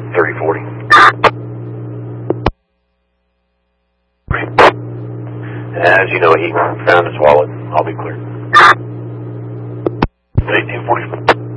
3040. As you know, he found his wallet. I'll be clear. 1844.